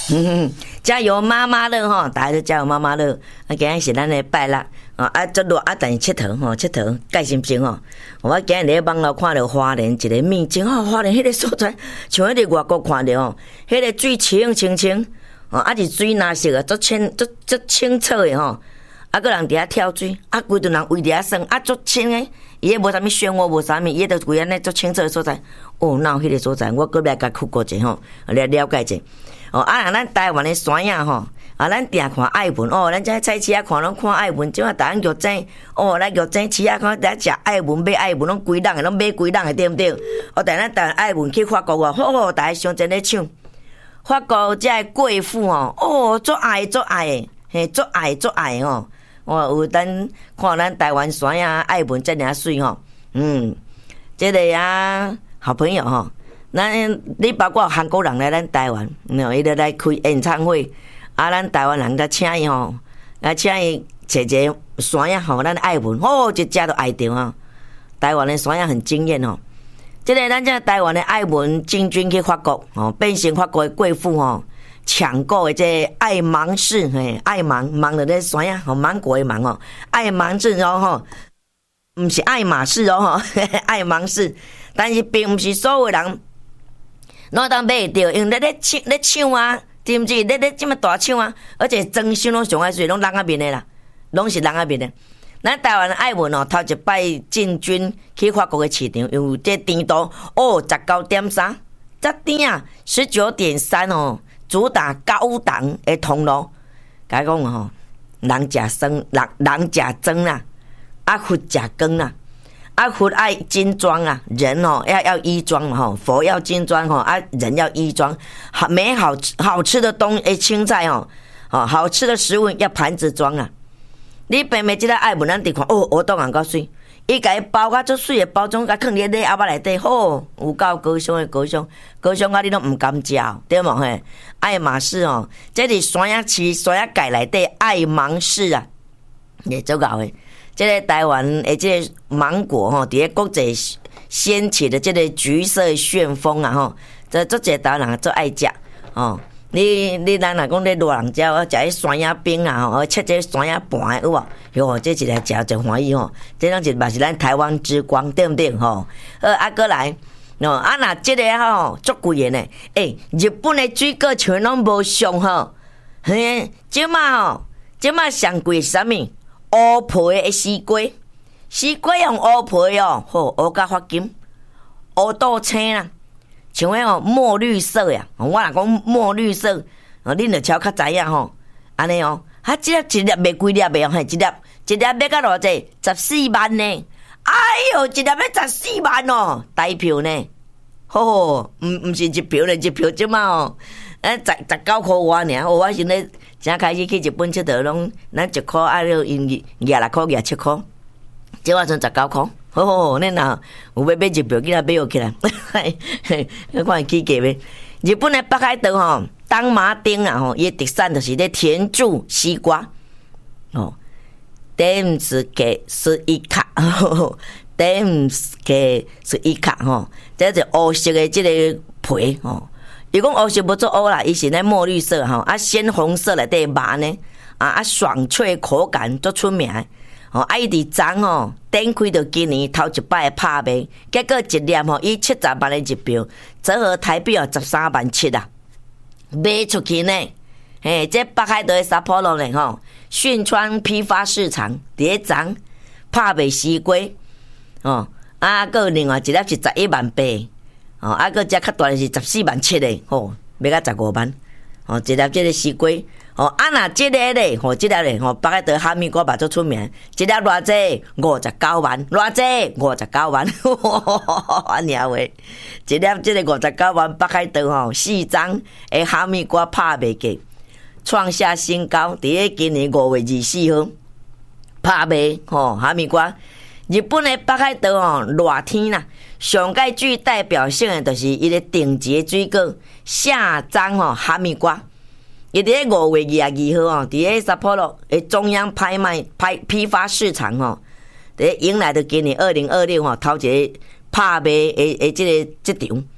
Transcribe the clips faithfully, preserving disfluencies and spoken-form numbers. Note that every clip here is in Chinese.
嗯，加油妈妈乐吼，大家都加油妈妈乐。啊，今日是咱的拜六啊，啊，这热啊，但是佚佗吼，佚佗介心情吼。我今日咧网络看到花莲一个秘境吼，花莲迄个所在，像迄个外国看到吼，迄个水清清清，哦，啊是水蓝色啊，足清足足清澈的吼。啊，个人伫遐跳水，啊，规顿人围伫遐耍，啊，足清诶，伊迄无啥物漩涡，无啥物，伊迄著规安尼足清澈的所在。哦，哪有迄个所在？我过来甲去过者吼，来了解者。哦，啊，咱台湾的山影吼，啊，咱定看爱文哦，咱这菜市啊看拢看爱文，即马逐项玉井哦，咱玉井市啊看伫食爱文买爱文，拢规人诶，拢买规人诶，对毋对？哦，但咱台湾爱文去法国哦，好好，大家相争咧抢。法国遮个贵妇哦，哦，足爱足爱诶，嘿，足爱足爱吼。哦，有咱看咱台湾山影爱文遮尔水吼，嗯，这个啊好朋友吼。咱你包括韩国人来咱台湾，喏，伊就来开演唱会，啊，咱台湾人甲请伊吼，啊，请伊坐一个山影吼，咱爱文，哦，一只都爱着吼。台湾的山影很惊艳吼，即个咱这台湾的爱文进军去法国，哦，变成法国的贵妇吼，抢购的这爱芒市，嘿，爱芒芒的咧山影吼，芒果的芒哦，爱芒市哦吼，毋是爱马仕哦吼，爱芒市，但是并毋是所有人。拢当买着，因为咧咧抢咧抢啊，知毋知？咧咧这么大抢啊，而且装修拢上爱水，拢人仔面的啦，拢是人仔面的。咱台湾爱文哦，头一摆进军去法国的市场，因为这甜度哦，十九点三，这甜啊，十九点三哦，主打高档的通路。甲讲吼，人食酸，人人食装啦，啊佛食光啦。啊，佛爱精装啊，人哦要要衣装嘛吼，佛要精装吼，啊人要衣装，好美好好吃的东诶青菜哦，哦好吃的食物要盘子装啊。你平平即个爱文咱伫看，哦，我当然够水，伊甲伊包甲足水诶包装，甲放伫咧后巴内底，吼有够高尚诶高尚，高尚啊你拢毋敢食，对无嘿？爱马仕哦，这是山影市山影界内底爱芒市啊，也足够诶。这个台湾诶，这个芒果吼，伫咧国际掀起的这个橘色旋风啊吼，这足侪台湾人足爱食哦。你你咱若讲咧热人食，我食迄山影冰啊吼，切这山影盘有无？哟，这一来食真欢喜吼，这种是嘛是咱台湾之光，对毋对吼？呃，啊过来，喏，啊若这个吼足贵诶呢，诶，日本诶水果全拢无上吼，嘿，即马吼，即马上贵是啥物？乌皮的西瓜，西瓜用乌皮哦，好乌甲发金，乌豆青啦，像迄哦墨绿色呀，我若讲墨绿色，哦，恁着超较知影吼，安尼哦，啊，一粒一粒卖几粒卖哦，嘿，一粒一粒要甲偌济？十四万呢，哎哟，一粒要十四万哦，大票呢，吼吼，毋毋是一票咧，一票即嘛哦，啊，十十九箍外尔，我我现在。正开始去日本佚佗，拢咱一箍啊，了因廿六箍、廿七箍，即我剩十九箍。好好好，恁若有要买一票，记得买起来。我看起价呗。日本的北海道吼，当麻町啊吼，伊特产就是咧田柱西瓜哦，点是给是一卡，点是给是一卡吼，这是乌色的这个皮哦。伊讲乌色不做乌啦，伊是咧墨绿色吼，啊鲜红色内底麻呢，啊啊爽脆口感足出名，哦啊伊伫昨吼展开着今年头一摆拍卖，结果一粒吼以七十万的一票，折合台币哦十三万七啊，卖出去呢，嘿，这北海道的札幌呢吼，训川批发市场伫咧昨拍卖西瓜，哦啊，个另外一粒是十一万八。哦，啊，个只较大的是十四万七的，吼，要到十五万，哦，一粒这个西瓜，哦，啊那这个咧，吼，这粒咧，吼，北海道哈密瓜嘛足出名，一粒偌济五十九万，偌济五十九万，安尼话，一粒这个五十九万，北海道吼四张诶哈密瓜拍卖价创下新高，伫咧今年五月二十四号拍卖，吼，哈密瓜。日本的北海道哦，热天啦，上界具代表性的就是伊个顶级水果下章哦，哈密瓜。伊伫咧五月二十二号哦，伫咧札幌咯诶中央拍卖拍批发市场哦，伫迎来的今年二零二六哦，头一个拍卖诶诶，即个即场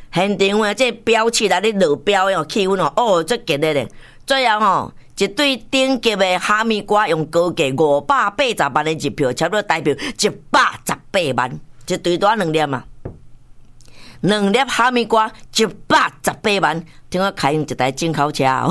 现场啊，这标起来咧落标哦，气温哦，哦，足激烈咧。最后吼，一对顶级的哈密瓜用高价五百八十万的一票，差不多代表一百十八万，一对多两粒嘛。两粒哈密瓜一百十八万，听我开用一台进口车哦，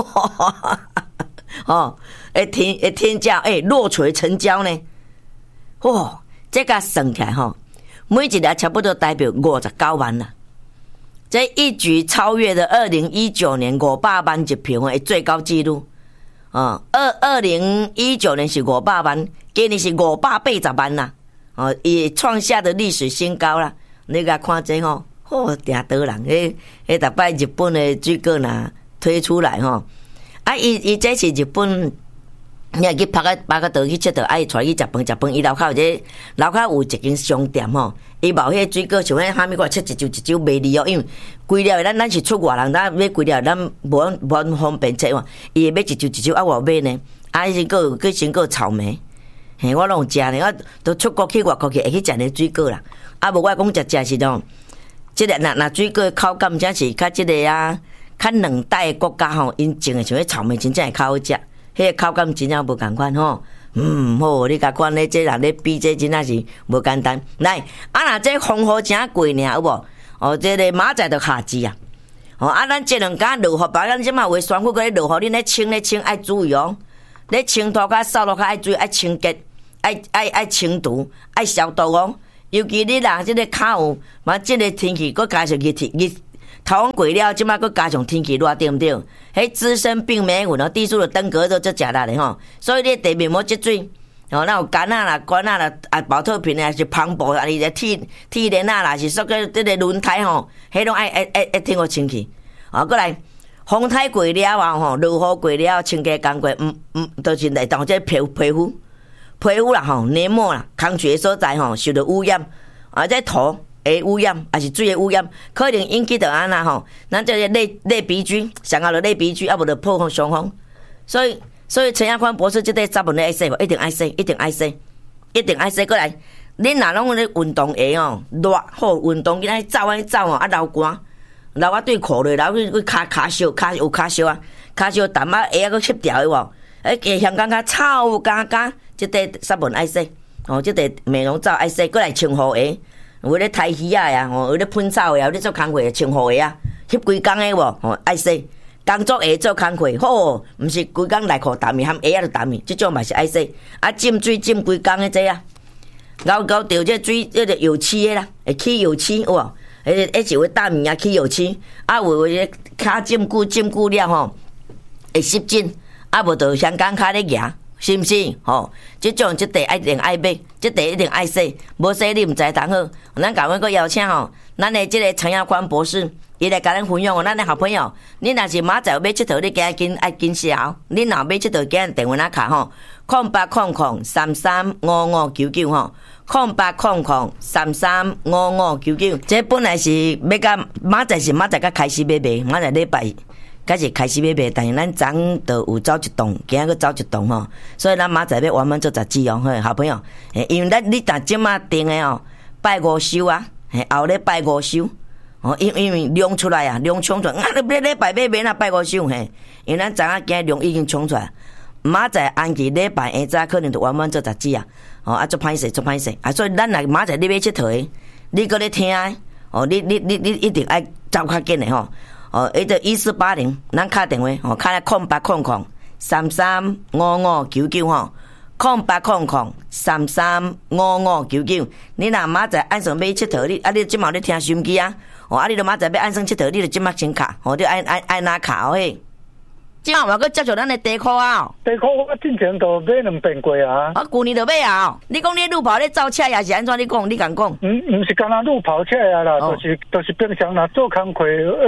哦，会天会天价，诶、欸，落锤成交呢，哇，这个算起来吼，每一粒差不多代表五十九万啦，这一举超越了二零一九年五百万一票的最高纪录，哦，二二零一九年是五百万，今年是五百八十万啦，哦，也创下的历史新高啦。你甲看这吼，哦，定倒人，迄迄逐摆日本的水果呐推出来吼，啊，伊伊这是日本，你去拍个拍个倒去佚佗，啊，伊带去食饭食饭，伊楼口这楼口有一间商店吼，伊卖迄水果像迄哈密瓜切一揪一揪卖哩哦，因为规了咱咱是出外人，咱买规了咱无无方便切嘛，伊会买一揪一揪啊，我买呢，啊，伊先个个先个草莓。嘿，我拢有食呢，我都出国去外国去，会去食呢水果啦。啊，无我讲食食是种，即个若若水果口感真是较即个啊，较冷带国家吼，因种的像迄草莓真正会较好食，迄个口感真正无共款吼。嗯，好，你甲看咧，这若咧比这真正是无简单。来，啊，若这风雨正过呢，有无？哦，这个马仔就夏季啊。哦，啊，咱这两家落雨，别咱即马为酸苦个咧落雨，恁咧清咧清爱注意哦。咧清涂甲扫落较爱注意，爱清洁。爱爱爱清除，爱消毒哦。尤其你若即个脚有，嘛即个天气，佮加上热天，热头风过了，即马佮加上天气热，对毋对？迄滋生病霉菌哦，地鼠的登革热就食力的吼。所以你地面膜积水，哦，那有干啊啦、管啊啦、啊保特瓶啊，是篷布啊，你个铁铁链啊啦，是说个即个轮胎吼，迄拢爱爱爱爱听我清气。啊，过来风台过了啊吼，落雨过了，清洁工过，嗯嗯，都是来当这皮皮肤。皮肤啦吼，黏膜啦，空气的所在吼，受到污染，啊，这土的污染，还是水的污染，可能引起到安那吼，咱这个类类鼻菌，上到了类鼻菌，啊无就破风伤风，所以所以陈亚宽博士这个杂文爱洗无，一定爱洗，一定爱洗，一定爱洗过来。恁若拢咧运动鞋哦，热好运动，囡仔走安走哦，啊流汗，流啊对裤落，流去去骹骹烧，骹有骹烧啊，骹烧淡啊鞋啊佫吸掉的无。诶，加香港较臭加加，即块纱文爱洗，哦，即块美容皂爱洗，过来清护鞋，有咧抬鱼啊呀，哦，有咧喷草的，有咧做工课清护鞋啊，翕规工的无，哦，爱洗，工作鞋做工课，好，毋是规工内裤澹去，含鞋仔就澹去，即种嘛是爱洗，啊，浸水浸规工的这啊，搞搞掉这水，这个油漆的啦，会起油漆有无？迄迄是会大米啊起油漆，啊，有迄骹浸久浸久了吼，会湿疹。啊，无就香港脚咧夹，是毋是？吼、哦，即种即地一定爱买，即地一定爱洗，无洗你毋知当好。咱甲阮个邀请吼，咱的即个陈亚宽博士，伊来甲咱分享哦。咱的好朋友，你若是马仔要佚佗，你赶紧爱紧写。你若要佚佗，紧电话仔卡吼，空八空空三三五五九九吼，空八空空三三五五九九。这本来是要甲马仔是马仔甲开始买卖，马仔礼拜。开始开始要卖，但是咱昨都有走一栋，今仔个走一栋吼，所以咱明仔要完满做十支哦，嘿，好朋友，因为咱你但即马定的哦，拜五收啊，嘿，后日拜五收，哦，因因为量出来啊，量冲出来，啊，你礼礼拜买免啊，拜五收嘿，因为咱昨仔今量已经冲出来，明仔按期礼拜下早可能就完满做十支啊，哦，啊，做歹势做歹势，啊，所以咱若明仔你要佚佗的，你搁咧听的，哦，你你你你一定爱走较紧的吼。哦，迄个一四八零，咱敲电话，哦，敲来空八空空三三五五九九吼，空八空空三三五五九九。你若明仔按上买佚佗，你啊，你即马咧听收音机啊，哦，啊，你著明仔要按上佚佗，你著即马先敲，哦，你按按按哪敲嘿？即马我搁接受咱的地裤啊， 地裤我之前都买两遍过啊。 啊，旧年就买啊。你讲你路跑咧造车也是安怎？你讲，你敢讲？ 嗯，毋是干那路跑车啊啦，哦、就是就是平常若做工课，呃，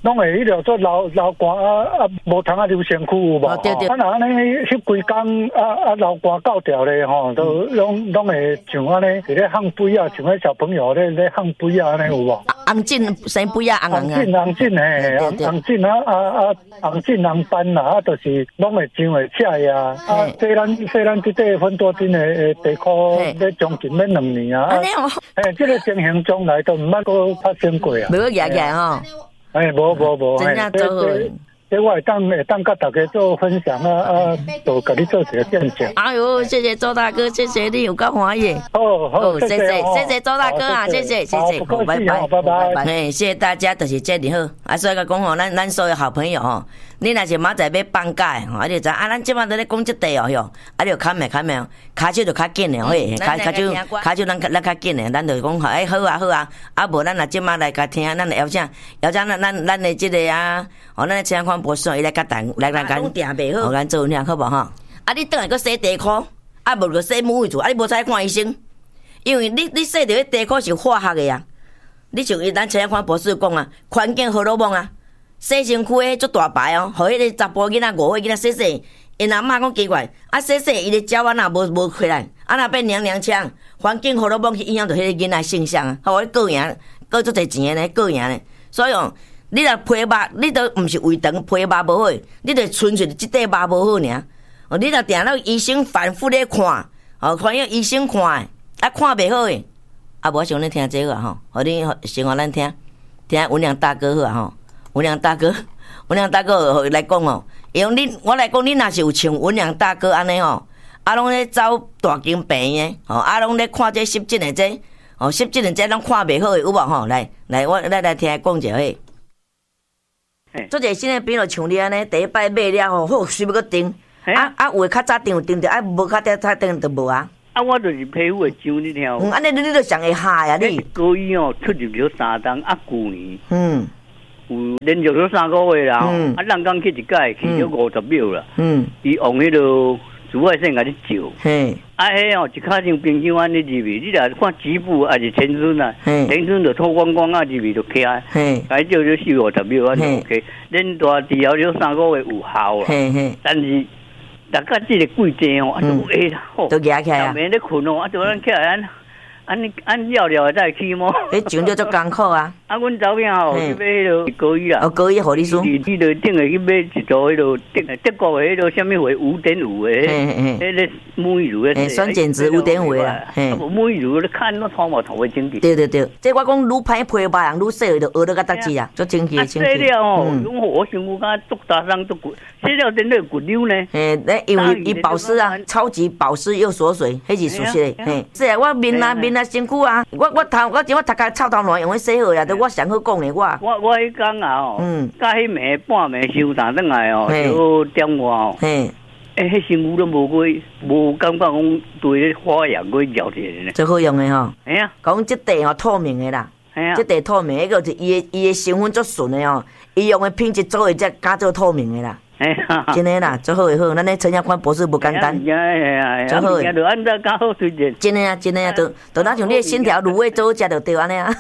拢会迄条做流流汗啊啊，无通啊流身躯有无？ 哦对对。 啊，若安尼翕规工啊啊流汗到掉咧吼，都拢拢会像安尼伫咧放杯啊，像迄小朋友咧咧放杯啊安尼有无？ 红疹生杯啊，红红啊。 红疹红疹嘿，红红疹啊啊啊，红疹红斑啦，啊，就是拢会上会赤呀。啊，虽然虽然即个芬多精的地库咧将近要两年啊。安尼哦。诶，即个情形将来都毋捌个发生过啊。 无个牙牙吼。 哎，无无无， 真正做好。 这我会当会当甲大家做分享啊啊，就甲你做一个见证。 哎呦，谢谢周大哥，谢谢你有够欢喜。 哦好， 谢谢谢谢周大哥啊，谢谢谢谢， 好， 拜拜拜拜。 哎，谢谢大家，就是这里好。啊，所以讲吼，咱咱所有好朋友吼，你若是明仔要放假吼，啊，你就知啊，咱即摆都咧讲即地哦哟，啊，你就看咩看咩，骹手就较紧诶，嘿，骹骹手骹手咱咱较紧诶，咱就讲吼，哎好啊好啊，啊无咱若即摆来甲听，咱邀请邀请咱咱咱诶即个啊，哦，咱请款博士伊来甲咱来来甲，哦，咱做领好无吼？啊，你倒来个洗地裤，啊无就洗母位厝，啊你无使看医生，因为你你洗着迄地裤是化学诶啊。你像伊咱请款博士讲啊，环境荷尔蒙啊，洗身躯诶足大牌哦，互迄个查甫囡仔、五岁囡仔洗洗，因阿嬷讲奇怪，啊洗洗伊的鸟啊若无无回来，啊若变娘娘腔，环境荷尔蒙去影响到迄个囡仔性向啊，互伊过赢，过足侪钱诶呢，过赢呢，所以哦，你若皮肉，你都毋是胃肠皮肉无好，你就纯粹即块肉无好尔。哦，你若定到医生反复咧看，哦，看迄医生看诶，啊看袂好诶。啊，无想咧听这个吼，互你先互咱听，听文良大哥好啊吼，文良大哥，文良大哥来讲哦，因为你我来讲，你若是有像文良大哥安尼吼，啊拢咧走大间病院，吼，啊拢咧看这湿疹的这，哦湿疹的这拢看袂好的有无吼？来来，我来来听讲者嘿。做者新的病就像你安尼，第一摆买了吼，好随要搁订，啊啊有诶较早订有订着，啊无较早早订就无啊。 啊，我就是皮肤会痒，你听。 嗯，安尼你你就上会吓呀你。 高医哦，出入了三档，啊，旧年。 嗯。 有连续了三个月啦，嗯、啊，人刚去一届，去了五十秒啦。嗯。伊用迄个紫外线甲你照。嘿。啊，迄哦，一卡像冰箱安尼入去，你若看局部还是全身啊，全身就脱光光啊，入去就起来。嘿。甲伊照了四五十秒啊，就 OK。恁大治疗了三个月有效啦。嘿嘿。但是。大家这个季节哦，啊都会啦，吼， 都压起来啊。 眠咧困哦，啊就咱起来安，安安了了再去么？ 迄上着足艰苦啊。 啊，阮查某囝吼去买迄个高医啦。哦， 高医护理师。 你你着顶下去买一组迄个德德国的迄个什么货五点五的，迄个沐浴乳的。 酸碱值五点五啦。 嘿。沐浴乳你看那头毛头会清洁。 对对对，这我讲愈歹皮肉人愈洗就学到甲搭子啊，足清气清气。 洗了哦，我想我讲足大伤足骨，洗了真的骨溜呢。 嘿，那因为伊保湿啊，超级保湿又锁水，迄是属实的。嘿，是啊，我面啊面啊身躯啊，我我头我前我头壳臭头烂用迄洗好呀，都我上好讲的。我我我迄讲啊哦，嗯，甲迄暝半暝收打转来哦，就点我哦，嘿，诶，迄身躯都无过，无感觉讲对迄花样过了解呢， 最好用的吼， 哎呀， 讲即地吼透明的啦，哎呀，即地透明，迄个是伊的伊的成分足纯的哦，伊用的品质做的才加做透明的啦。哎呀，真的啦，最好会好，咱咧陈家宽博士不简单，最好诶， 就按照较好推荐。 真的啊，真的啊，都都咱像你心条卤味做食就对安尼啊。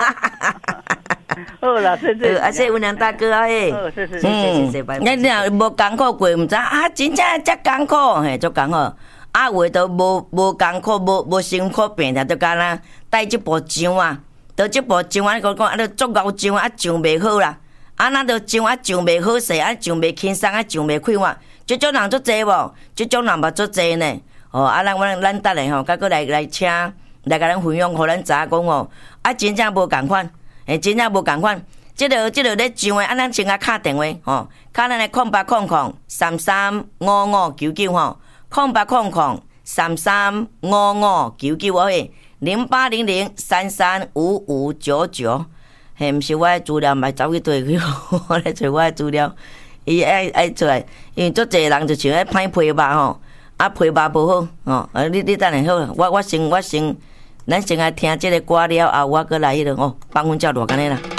好啦，谢谢。 啊，谢谢文良大哥啊，嘿。 好，谢谢，谢谢，拜拜。 你若无艰苦过，毋知啊，真正遮艰苦，嘿，足艰苦。啊，有诶都无无艰苦，无无辛苦病，就干那带即部上啊，倒即部上啊，讲讲啊，都足够上啊，上袂好啦。啊，那着上啊，上袂好势，啊，上袂轻松，啊，上袂快活，即种人足济无？即种人嘛足济呢。哦，啊，咱咱咱等下吼，甲佫来来请来甲咱分享，互咱知影讲哦，啊，真正无共款，诶，真正无共款。即落即落咧上诶，啊，咱先甲敲电话吼，敲咱诶空八空空三三五五九九吼，空八空空三三五五九九哦嘿，零八零零三三五五九九。嘿，毋是我诶资料，嘛走去对去，我来找我诶资料，伊爱爱出来，因为足侪人就像爱歹皮肉吼，啊皮肉无好吼，啊你你等下好，我我先我先，咱先来听即个歌了后，我搁来迄落哦，放阮照大干咧啦。